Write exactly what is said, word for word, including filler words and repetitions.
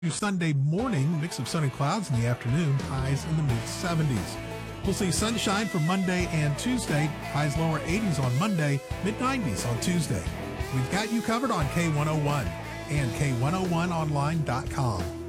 Sunday morning, mix of sun and clouds in the afternoon, highs in the mid seventies. We'll see sunshine for Monday and Tuesday, highs lower eighties on Monday, mid nineties on Tuesday. We've got you covered on K one oh one and K one oh one online dot com.